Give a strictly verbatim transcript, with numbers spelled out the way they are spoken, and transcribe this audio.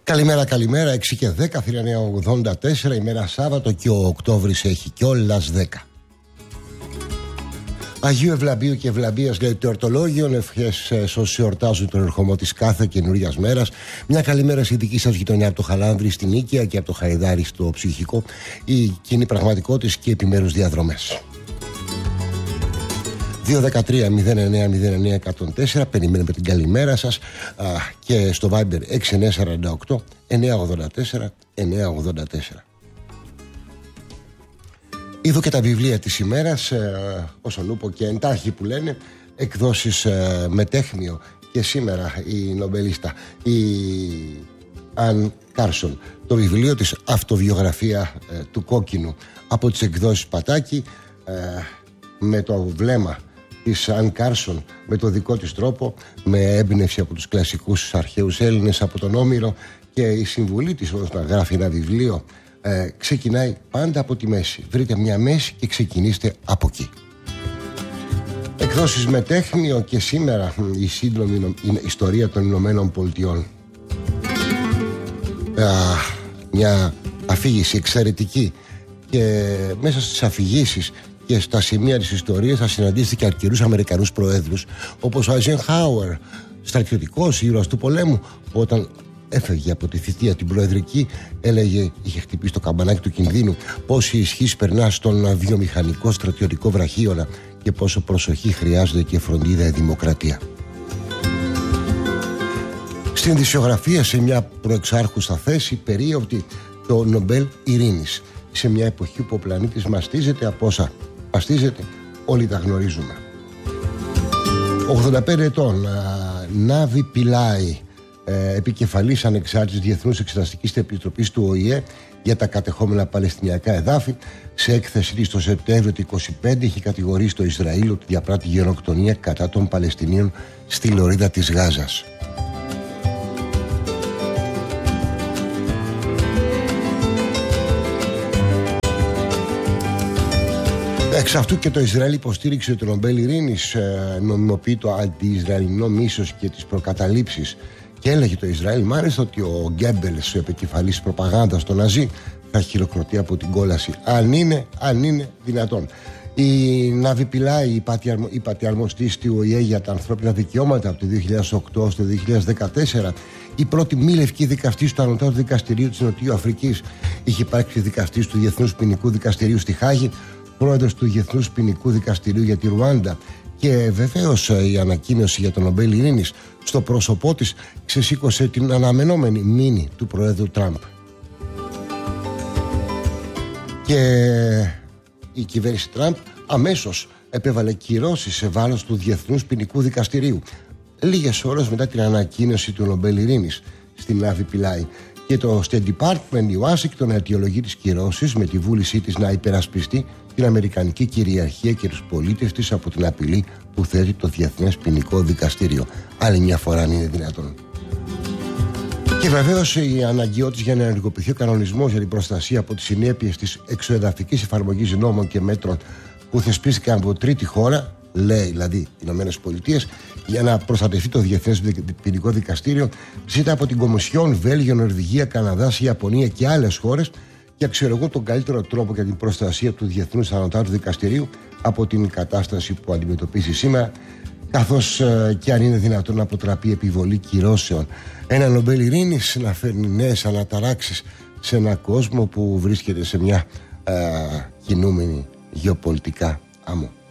Καλημέρα, καλημέρα. έξι και δέκα, χίλια εννιακόσια ογδόντα τέσσερα, ημέρα Σάββατο και ο Οκτώβρης έχει κιόλας δέκα. Αγίου Ευλαμπίου και Ευλαμπίας λέει το εορτολόγιο. Ευχές σε όσοι εορτάζουν τον ερχομό της κάθε καινούριας μέρας. Μια καλημέρα στη δική σας γειτονιά από το Χαλάνδρη στην Νίκαια και από το Χαϊδάρι στο Ψυχικό. Η κοινή πραγματικότητα και επιμέρους διαδρομές. δύο ένα τρία μηδέν εννέα μηδέν εννέα εκατόν τέσσερα. Περιμένουμε την καλημέρα σας α, και στο Viber έξι εννέα τέσσερα οκτώ εννέα ογδόντα τέσσερα εννέα ογδόντα τέσσερα. Είδω και τα βιβλία της ημέρας, ε, όσον ούπο και εντάχει που λένε, εκδόσεις ε, Μετέχμιο και σήμερα η νομπελίστα, η Αν Κάρσον, το βιβλίο της Αυτοβιογραφία ε, του Κόκκινου από τις εκδόσεις Πατάκη, ε, με το βλέμμα της Αν Κάρσον, με το δικό της τρόπο, με έμπνευση από τους κλασικούς αρχαίους Έλληνες, από τον Όμηρο, και η συμβουλή της όταν γράφει ένα βιβλίο ε, ξεκινάει πάντα από τη μέση. Βρείτε μια μέση και ξεκινήστε από εκεί. Εκδόσεις Μετέχμιο και σήμερα η σύντομη ιστορία των Ηνωμένων Πολιτειών. Α, μια αφήγηση εξαιρετική, και μέσα στις αφηγήσεις και στα σημεία της ιστορίας θα συναντήσετε και αρκετούς Αμερικανούς προέδρους, όπως ο Eisenhower, στρατιωτικός ήρωας του πολέμου, όταν έφευγε από τη θητεία την προεδρική, έλεγε, είχε χτυπήσει το καμπανάκι του κινδύνου, πόση ισχύς περνά στον βιομηχανικό στρατιωτικό βραχίωνα και πόσο προσοχή χρειάζεται και φροντίδα η δημοκρατία. Στην ειδησιογραφία, σε μια προεξάρχουσα θέση, περίοπτη το Νομπέλ Ειρήνης, σε μια εποχή που ο πλανήτης μαστίζεται από όσα μαστίζεται, όλοι τα γνωρίζουμε. ογδόντα πέντε ετών, Νάβη Πιλάι, ε, επικεφαλής ανεξάρτητης Διεθνούς Εξεταστικής Επιτροπής του Ο Η Ε για τα κατεχόμενα Παλαιστινιακά εδάφη, σε έκθεση της το Σεπτέμβριο του είκοσι πέντε έχει κατηγορήσει το Ισραήλ ότι διαπράττει γενοκτονία κατά των Παλαιστινίων στη λωρίδα της Γάζας. Εξ αυτού και το Ισραήλ υποστήριξε το Νομπέλ Ειρήνης, ε, νομιμοποιεί το αντι-Ισραηλινό μίσος και τις προκαταλήψεις, και έλεγε το Ισραήλ μάλιστα ότι ο Γκέμπελς, ο επικεφαλής προπαγάνδας των Ναζί, θα χειροκροτεί από την κόλαση, αν είναι, αν είναι δυνατόν. Η Νάβη Πιλάι, η υπατιαρμοστής του Ο Η Ε για τα ανθρώπινα δικαιώματα από το δύο χιλιάδες οκτώ στο δύο χιλιάδες δεκατέσσερα, η πρώτη μη λευκή δικαστής του Ανωτάτου Δικαστηρίου της Νοτιού Αφρικής, είχε υπάρξει δικαστής του Διεθνούς Ποινικού Δικαστηρίου στη Χάγη, πρόεδρος του Διεθνούς Ποινικού Δικαστηρίου για τη Ρουάντα, και βεβαίως η ανακοίνωση για τον Νομπέλ Ειρήνης στο πρόσωπό της ξεσήκωσε την αναμενόμενη μήνυ του Προέδρου Τραμπ. Και η κυβέρνηση Τραμπ αμέσως επέβαλε κυρώσεις σε βάρος του Διεθνούς Ποινικού Δικαστηρίου, λίγες ώρες μετά την ανακοίνωση του Νομπέλ Ειρήνης στην Νάβη Πιλάι. Και το State Department, η Ουάσιγκτον, αιτιολογεί τις κυρώσεις με τη βούλησή της να υπερασπιστεί την αμερικανική κυριαρχία και τους πολίτες της από την απειλή που θέτει το Διεθνές Ποινικό Δικαστήριο. Άλλη μια φορά, αν είναι δυνατόν. Και βεβαίως η αναγκαιότητα για να ενεργοποιηθεί ο κανονισμός για την προστασία από τις συνέπειες της εξωεδαφικής εφαρμογής νόμων και μέτρων που θεσπίστηκαν από τρίτη χώρα, λέει δηλαδή οι Ηνωμένες Πολιτείες, για να προστατευτεί το Διεθνές Ποινικό Δικαστήριο, ζητά από την Κομισιόν, Βέλγιο, Νορβηγία, Καναδάς, Ιαπωνία και άλλες χώρες, και αξιολογούν τον καλύτερο τρόπο για την προστασία του Διεθνούς Ανωτάτου Δικαστηρίου από την κατάσταση που αντιμετωπίζει σήμερα, καθώς ε, και αν είναι δυνατόν να αποτραπεί επιβολή κυρώσεων. Ένα Νομπέλ Ειρήνης να φέρνει νέες αναταράξεις σε ένα κόσμο που βρίσκεται σε μια ε, κινούμενη γεωπολιτικά άμμο.